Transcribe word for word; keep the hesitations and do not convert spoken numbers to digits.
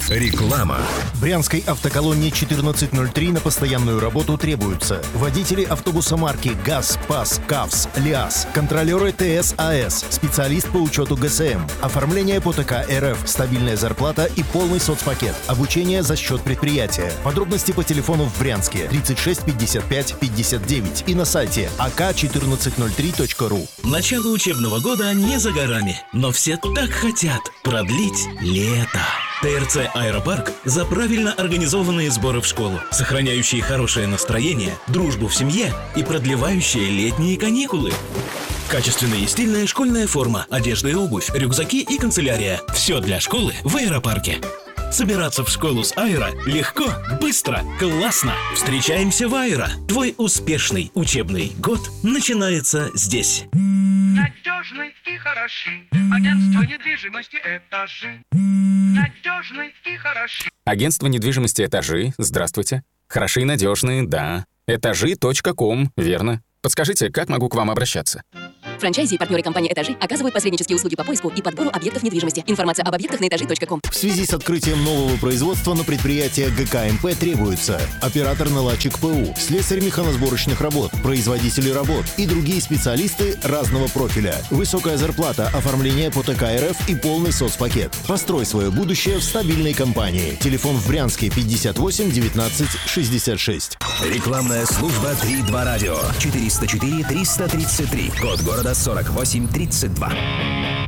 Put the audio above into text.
Реклама. Брянской автоколонне четырнадцать ноль три на постоянную работу требуются водители автобуса марки ГАЗ, ПАС, КАВС, ЛиАЗ, контролеры ТС АС, специалист по учету ГСМ, оформление по ТК РФ, стабильная зарплата и полный соцпакет, обучение за счет предприятия. Подробности по телефону в Брянске тридцать шесть пятьдесят пять пятьдесят девять и на сайте а ка четырнадцать ноль три точка ру. Начало учебного года не за горами, но все так хотят продлить лето. ТРЦ «Аэропарк» за правильно организованные сборы в школу, сохраняющие хорошее настроение, дружбу в семье и продлевающие летние каникулы. Качественная и стильная школьная форма, одежда и обувь, рюкзаки и канцелярия. Все для школы в аэропарке. Собираться в школу с Аэро легко, быстро, классно. Встречаемся в Аэро. Твой успешный учебный год начинается здесь. Надежный и хороши. Агентство недвижимости «Этажи». Надежный и хороши. Агентство недвижимости «Этажи». Здравствуйте. Хороши и надежные, да. Этажи точка ком, верно. Подскажите, как могу к вам обращаться? Франчайзи и партнеры компании «Этажи» оказывают посреднические услуги по поиску и подбору объектов недвижимости. Информация об объектах на этажи точка ком. В связи с открытием нового производства на предприятие ГКМП требуется оператор-наладчик ПУ, слесарь механосборочных работ, производители работ и другие специалисты разного профиля. Высокая зарплата, оформление по ТК РФ и полный соцпакет. Построй свое будущее в стабильной компании. Телефон в Брянске пятьдесят восемь девятнадцать шестьдесят шесть. Рекламная служба три два радио. четыреста четыре триста тридцать три. Код города сорок восемь тридцать два.